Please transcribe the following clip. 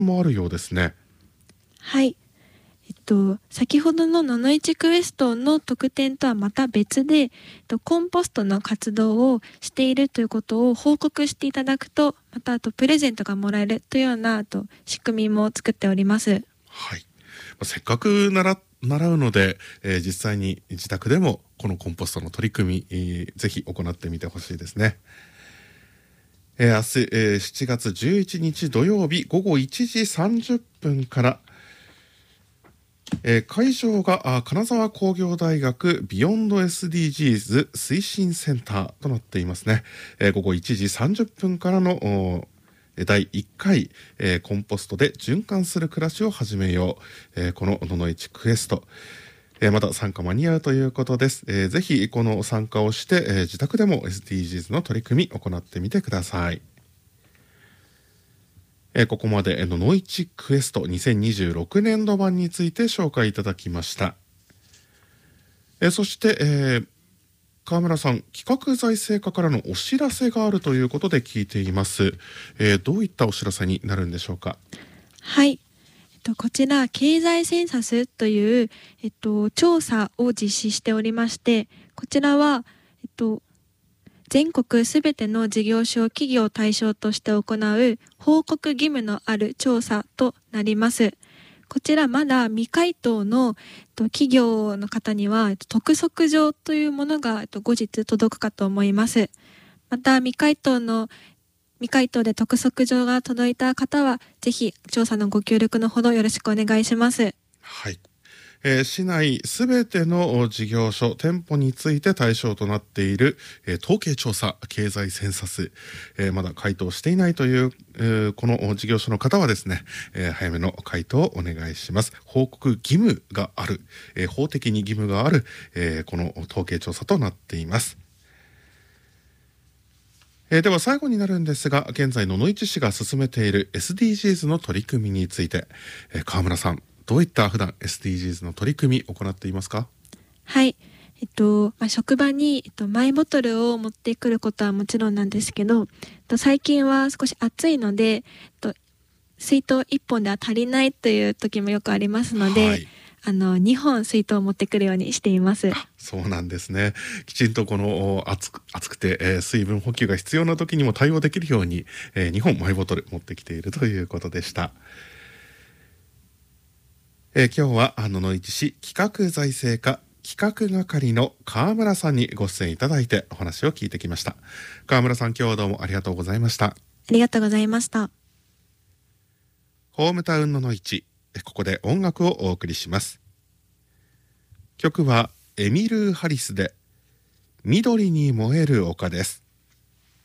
もあるようですね。 はい。先ほどのののいちクエストの特典とはまた別で、コンポストの活動をしているということを報告していただくと、またプレゼントがもらえるというような仕組みも作っております。 はい。せっかく習うので、実際に自宅でもこのコンポストの取り組み、ぜひ行ってみてほしいですね。明日、7月11日土曜日午後1時30分から、会場が金沢工業大学ビヨンド SDGs 推進センターとなっていますね。午後1時30分からの第1回、コンポストで循環する暮らしを始めよう、このののいちクエスト、まだ参加間に合うということです。ぜひこの参加をして、自宅でも SDGs の取り組み行ってみてください。ここまでののいちクエスト2026年度版について紹介いただきました。そして、川村さん、企画財政課からのお知らせがあるということで聞いています。どういったお知らせになるんでしょうか。 はい。こちら経済センサスという、調査を実施しておりまして、こちらは、全国すべての事業所企業を対象として行う報告義務のある調査となります。こちらまだ未回答の企業の方には督促状というものが後日届くかと思います。また未回答で督促状が届いた方はぜひ調査のご協力のほどよろしくお願いします。 はい。市内すべての事業所、店舗について対象となっている、統計調査、経済センサス、まだ回答していないという、この事業所の方はですね、早めの回答をお願いします。報告義務がある、法的に義務がある、この統計調査となっています。では最後になるんですが、現在野々市市が進めている SDGs の取り組みについて、川村さん、どういった普段 SDGs の取り組み行っていますか？ はい。職場に、マイボトルを持ってくることはもちろんなんですけど、最近は少し暑いので、水筒1本では足りないという時もよくありますので、はい、2本水筒を持ってくるようにしています。 そうなんですね。きちんとこの暑くて、水分補給が必要な時にも対応できるように、2本マイボトル持ってきているということでした。今日は野々市市企画財政課企画係の川村さんにご出演いただいてお話を聞いてきました。川村さん、今日はどうもありがとうございました。 ありがとうございました。 ホームタウン野々市、ここで音楽をお送りします。曲はエミル・ハリスで緑に燃える丘です。